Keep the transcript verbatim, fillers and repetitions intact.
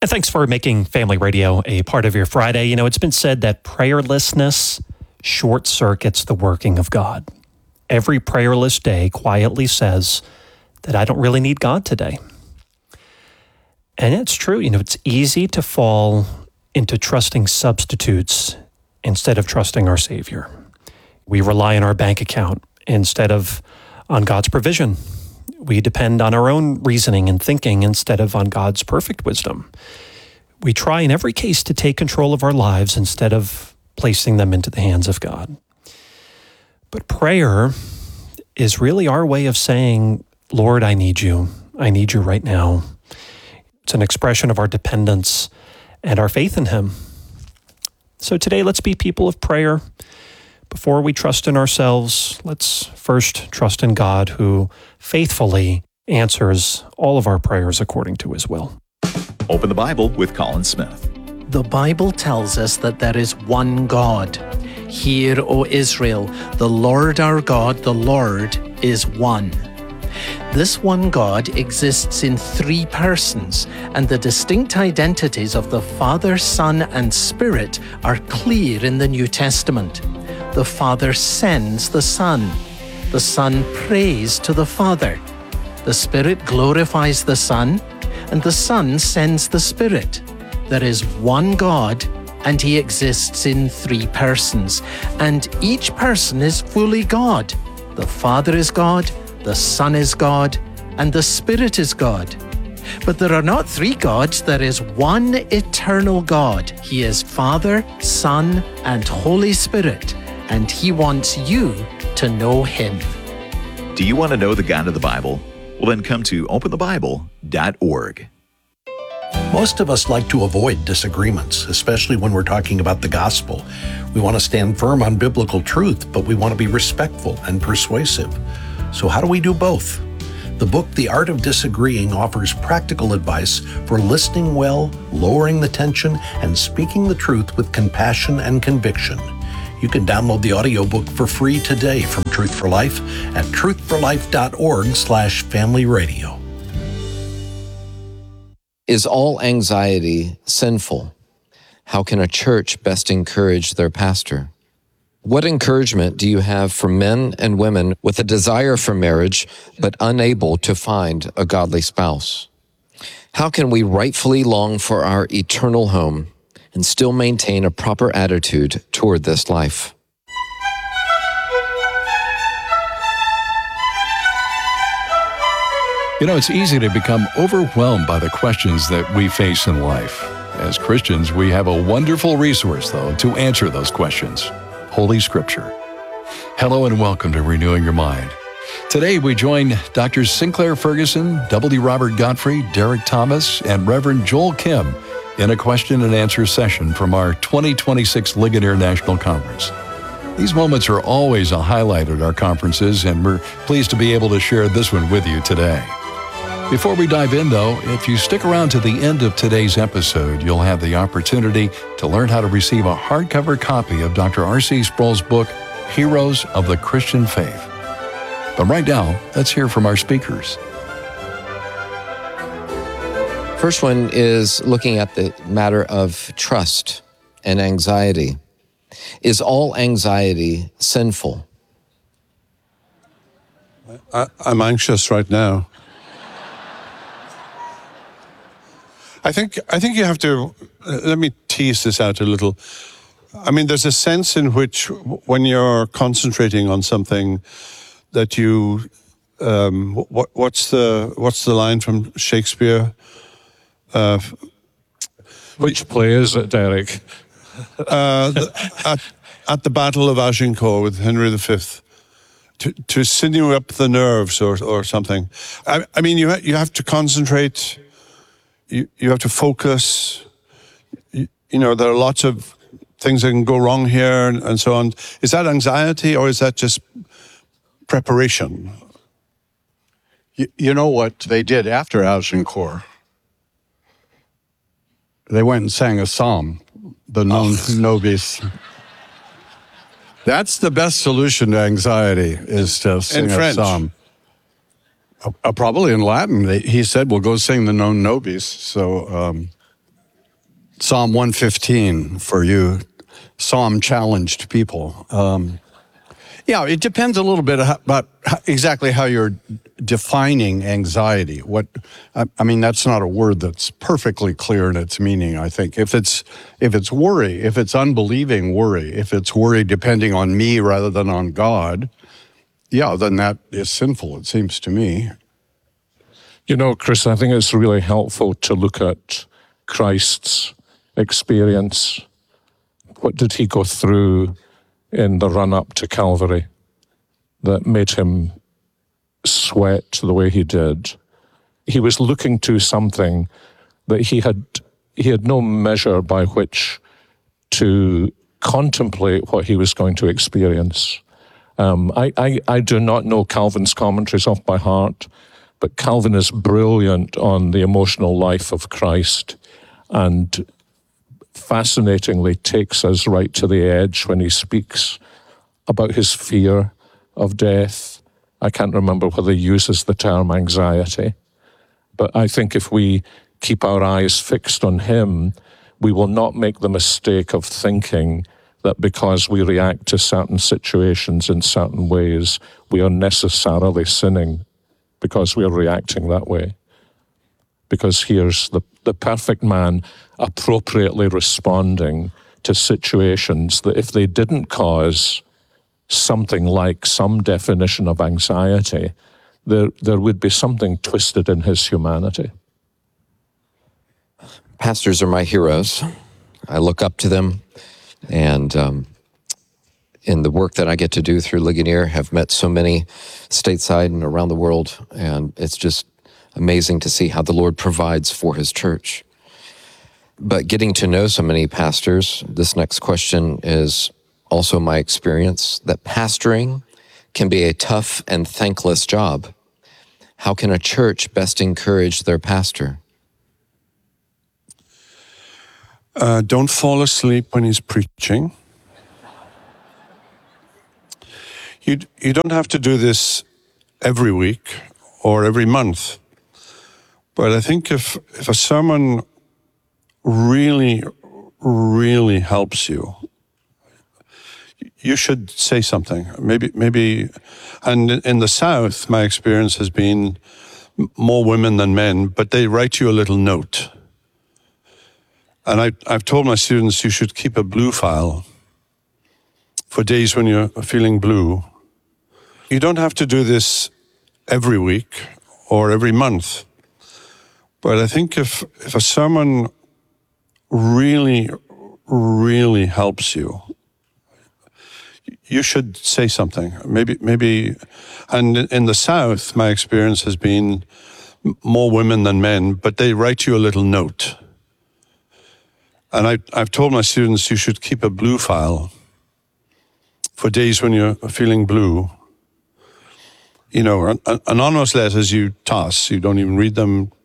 And thanks for making Family Radio a part of your Friday. You know, it's been said that prayerlessness short circuits the working of God. Every prayerless day quietly says that I don't really need God today. And it's true. You know, it's easy to fall into trusting substitutes instead of trusting our Savior. We rely on our bank account instead of on God's provision. We depend on our own reasoning and thinking instead of on God's perfect wisdom. We try in every case to take control of our lives instead of placing them into the hands of God. But prayer is really our way of saying, Lord, I need you. I need you right now. It's an expression of our dependence and our faith in Him. So today, let's be people of prayer. Before we trust in ourselves, let's first trust in God, who faithfully answers all of our prayers according to His will. Open the Bible with Colin Smith. The Bible tells us that there is one God. Hear, O Israel, the Lord our God, the Lord is one. This one God exists in three persons, and the distinct identities of the Father, Son, and Spirit are clear in the New Testament. The Father sends the Son. The Son prays to the Father. The Spirit glorifies the Son, and the Son sends the Spirit. There is one God, and He exists in three persons, and each person is fully God. The Father is God, the Son is God, and the Spirit is God. But there are not three gods, there is one eternal God. He is Father, Son, and Holy Spirit, and He wants you to know Him. Do you want to know the God of the Bible? Well, then come to open the bible dot org. Most of us like to avoid disagreements, especially when we're talking about the gospel. We want to stand firm on biblical truth, but we want to be respectful and persuasive. So how do we do both? The book, The Art of Disagreeing, offers practical advice for listening well, lowering the tension, and speaking the truth with compassion and conviction. You can download the audiobook for free today from Truth for Life at truth for life dot org slash family radio. Is all anxiety sinful? How can a church best encourage their pastor? What encouragement do you have for men and women with a desire for marriage but unable to find a godly spouse? How can we rightfully long for our eternal home and still maintain a proper attitude toward this life? You know, it's easy to become overwhelmed by the questions that we face in life. As Christians, we have a wonderful resource, though, to answer those questions: Holy Scripture. Hello and welcome to Renewing Your Mind. Today we join Doctors Sinclair Ferguson, W. Robert Godfrey, Derek Thomas, and Reverend Joel Kim in a question and answer session from our twenty twenty-six Ligonier National Conference. These moments are always a highlight at our conferences, and we're pleased to be able to share this one with you today. Before we dive in, though, if you stick around to the end of today's episode, you'll have the opportunity to learn how to receive a hardcover copy of Doctor R C Sproul's book, Heroes of the Christian Faith. But right now, let's hear from our speakers. First one is looking at the matter of trust and anxiety. Is all anxiety sinful? I, I'm anxious right now. I think I think you have to, uh, let me tease this out a little. I mean, there's a sense in which when you're concentrating on something that you, um, what, what's the what's the line from Shakespeare? Uh, Which play is it, Derek? uh, the, at, at the Battle of Agincourt with Henry the Fifth, to, to sinew up the nerves or or something. I, I mean, you ha- you have to concentrate. You, you have to focus. You, you know, there are lots of things that can go wrong here and, and so on. Is that anxiety or is that just preparation? You, you know what they did after Agincourt? They went and sang a psalm, the Non oh. Nobis. That's the best solution to anxiety, is to sing in a French. psalm. Uh, probably in Latin. They, he said, well, go sing the Non Nobis. So, um, Psalm one fifteen for you, Psalm challenged people. Um, yeah, it depends a little bit about exactly how you're defining anxiety. What I, I mean, that's not a word that's perfectly clear in its meaning, I think. If it's if it's worry, if it's unbelieving worry, if it's worry depending on me rather than on God, yeah, then that is sinful, it seems to me. You know, Chris, I think it's really helpful to look at Christ's experience. What did he go through in the run-up to Calvary that made him sweat the way he did? He was looking to something that he had he had no measure by which to contemplate what he was going to experience. Um, I, I, I do not know Calvin's commentaries off by heart, but Calvin is brilliant on the emotional life of Christ and fascinatingly takes us right to the edge when he speaks about his fear of death. I can't remember whether he uses the term anxiety, but I think if we keep our eyes fixed on him, we will not make the mistake of thinking that because we react to certain situations in certain ways, we are necessarily sinning because we are reacting that way. Because here's the, the perfect man appropriately responding to situations that if they didn't cause something like some definition of anxiety, there, there would be something twisted in his humanity. Pastors are my heroes. I look up to them, and um, in the work that I get to do through Ligonier, have met so many stateside and around the world, and it's just amazing to see how the Lord provides for his church. But getting to know so many pastors, this next question is also my experience, that pastoring can be a tough and thankless job. How can a church best encourage their pastor? Uh, don't fall asleep when he's preaching. You, you don't have to do this every week or every month. But I think if, if a sermon really, really helps you, you should say something. Maybe, maybe, and in the South, my experience has been more women than men, but they write you a little note. And I, I've told my students you should keep a blue file for days when you're feeling blue. You don't have to do this every week or every month. But I think if, if a sermon really, really helps you, you should say something. Maybe, maybe, and in the South, my experience has been more women than men, but they write you a little note. And I, I've told my students you should keep a blue file for days when you're feeling blue. You know, an, anonymous letters you toss, you don't even read them,